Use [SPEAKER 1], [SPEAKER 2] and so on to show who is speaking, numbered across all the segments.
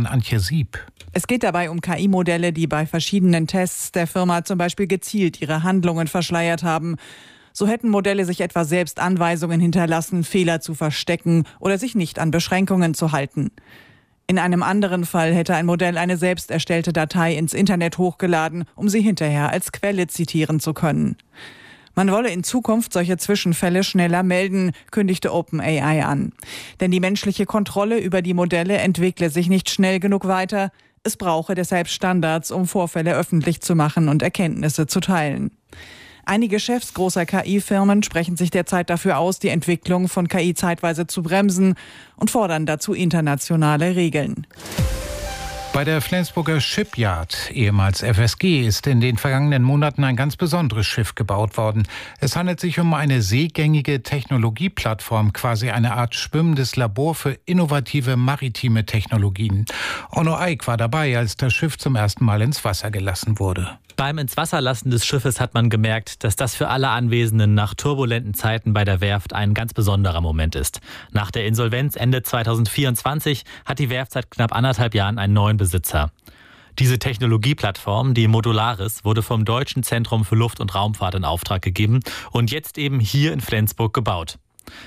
[SPEAKER 1] von Antje Sieb.
[SPEAKER 2] Es geht dabei um KI-Modelle, die bei verschiedenen Tests der Firma zum Beispiel gezielt ihre Handlungen verschleiert haben. So hätten Modelle sich etwa selbst Anweisungen hinterlassen, Fehler zu verstecken oder sich nicht an Beschränkungen zu halten. In einem anderen Fall hätte ein Modell eine selbst erstellte Datei ins Internet hochgeladen, um sie hinterher als Quelle zitieren zu können. Man wolle in Zukunft solche Zwischenfälle schneller melden, kündigte OpenAI an. Denn die menschliche Kontrolle über die Modelle entwickle sich nicht schnell genug weiter. Es brauche deshalb Standards, um Vorfälle öffentlich zu machen und Erkenntnisse zu teilen. Einige Chefs großer KI-Firmen sprechen sich derzeit dafür aus, die Entwicklung von KI zeitweise zu bremsen und fordern dazu internationale Regeln.
[SPEAKER 1] Bei der Flensburger Shipyard, ehemals FSG, ist in den vergangenen Monaten ein ganz besonderes Schiff gebaut worden. Es handelt sich um eine seegängige Technologieplattform, quasi eine Art schwimmendes Labor für innovative maritime Technologien. Onno Eick war dabei, als das Schiff zum ersten Mal ins Wasser gelassen wurde.
[SPEAKER 3] Beim Ins-Wasser-Lassen des Schiffes hat man gemerkt, dass das für alle Anwesenden nach turbulenten Zeiten bei der Werft ein ganz besonderer Moment ist. Nach der Insolvenz Ende 2024 hat die Werft seit knapp 1,5 Jahren einen neuen Besitzer. Diese Technologieplattform, die Modularis, wurde vom Deutschen Zentrum für Luft- und Raumfahrt in Auftrag gegeben und jetzt eben hier in Flensburg gebaut.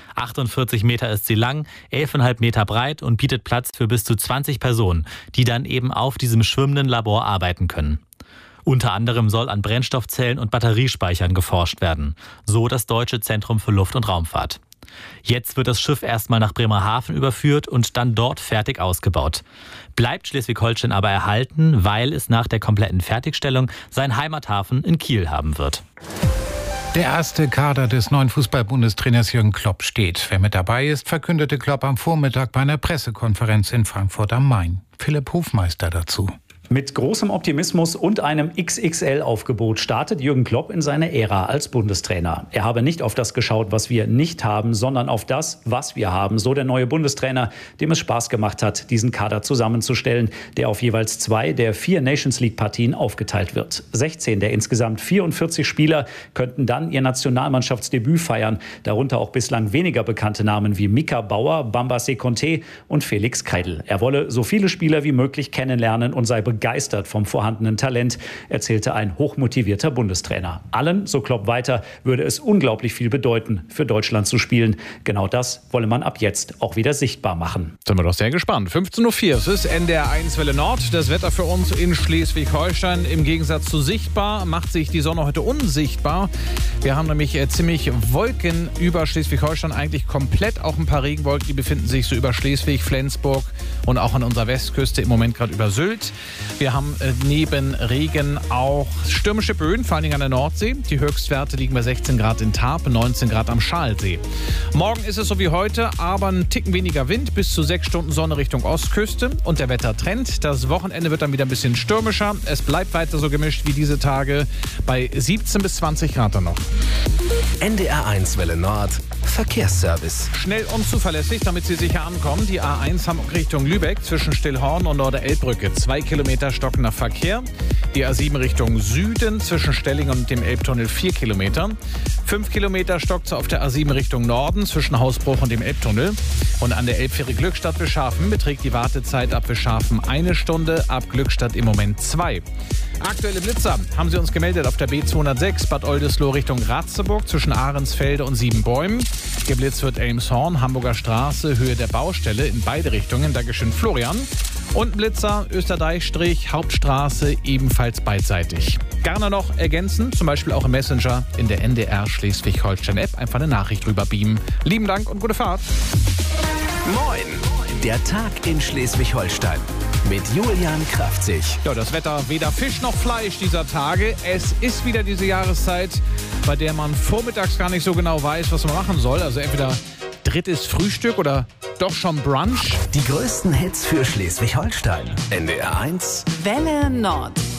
[SPEAKER 3] 48 Meter ist sie lang, 11,5 Meter breit und bietet Platz für bis zu 20 Personen, die dann eben auf diesem schwimmenden Labor arbeiten können. Unter anderem soll an Brennstoffzellen und Batteriespeichern geforscht werden, so das Deutsche Zentrum für Luft- und Raumfahrt. Jetzt wird das Schiff erstmal nach Bremerhaven überführt und dann dort fertig ausgebaut. Bleibt Schleswig-Holstein aber erhalten, weil es nach der kompletten Fertigstellung seinen Heimathafen in Kiel haben wird.
[SPEAKER 1] Der erste Kader des neuen Fußball-Bundestrainers Jürgen Klopp steht. Wer mit dabei ist, verkündete Klopp am Vormittag bei einer Pressekonferenz in Frankfurt am Main. Philipp Hofmeister dazu.
[SPEAKER 4] Mit großem Optimismus und einem XXL-Aufgebot startet Jürgen Klopp in seine Ära als Bundestrainer. Er habe nicht auf das geschaut, was wir nicht haben, sondern auf das, was wir haben. So der neue Bundestrainer, dem es Spaß gemacht hat, diesen Kader zusammenzustellen, der auf jeweils 2 der 4 Nations-League-Partien aufgeteilt wird. 16 der insgesamt 44 Spieler könnten dann ihr Nationalmannschaftsdebüt feiern. Darunter auch bislang weniger bekannte Namen wie Mika Bauer, Bamba Sekonte und Felix Kreidl. Er wolle so viele Spieler wie möglich kennenlernen und sei begeistert vom vorhandenen Talent, erzählte ein hochmotivierter Bundestrainer. Allen, so Klopp weiter, würde es unglaublich viel bedeuten, für Deutschland zu spielen. Genau das wolle man ab jetzt auch wieder sichtbar machen.
[SPEAKER 5] Sind wir doch sehr gespannt. 15.04 Uhr, es ist NDR 1 Welle Nord. Das Wetter für uns in Schleswig-Holstein. Im Gegensatz zu sichtbar macht sich die Sonne heute unsichtbar. Wir haben nämlich ziemlich Wolken über Schleswig-Holstein, eigentlich komplett auch ein paar Regenwolken. Die befinden sich so über Schleswig, Flensburg und auch an unserer Westküste, im Moment gerade über Sylt. Wir haben neben Regen auch stürmische Böen, vor allen Dingen an der Nordsee. Die Höchstwerte liegen bei 16 Grad in Tarp, 19 Grad am Schalsee. Morgen ist es so wie heute, aber ein Ticken weniger Wind, bis zu 6 Stunden Sonne Richtung Ostküste. Und der Wettertrend, das Wochenende wird dann wieder ein bisschen stürmischer. Es bleibt weiter so gemischt wie diese Tage bei 17 bis 20 Grad dann noch.
[SPEAKER 6] NDR 1 Welle Nord, Verkehrsservice.
[SPEAKER 5] Schnell und zuverlässig, damit Sie sicher ankommen. Die A1 Hamburg Richtung Lübeck zwischen Stillhorn und Norder-Elbbrücke. 2 Kilometer stockender Verkehr. Die A7 Richtung Süden zwischen Stellingen und dem Elbtunnel 4 Kilometer. 5 Kilometer stockt auf der A7 Richtung Norden zwischen Hausbruch und dem Elbtunnel. Und an der Elbfähre Glückstadt-Wischhafen beträgt die Wartezeit ab Wischhafen 1 Stunde, ab Glückstadt im Moment 2. Aktuelle Blitzer haben Sie uns gemeldet auf der B206 Bad Oldesloe Richtung Ratzeburg zwischen Ahrensfelde und Siebenbäumen. Geblitzt wird Elmshorn, Hamburger Straße, Höhe der Baustelle in beide Richtungen. Dankeschön, Florian. Und Blitzer, Österdeich-Strich, Hauptstraße, ebenfalls beidseitig. Gerne noch ergänzen, zum Beispiel auch im Messenger in der NDR Schleswig-Holstein-App. Einfach eine Nachricht rüber beamen. Lieben Dank und gute Fahrt.
[SPEAKER 6] Moin, der Tag in Schleswig-Holstein mit Julian Kraftzig.
[SPEAKER 5] Ja, das Wetter, weder Fisch noch Fleisch dieser Tage. Es ist wieder diese Jahreszeit, bei der man vormittags gar nicht so genau weiß, was man machen soll. Also entweder drittes Frühstück oder doch schon Brunch.
[SPEAKER 6] Die größten Hits für Schleswig-Holstein. NDR 1
[SPEAKER 7] Welle Nord.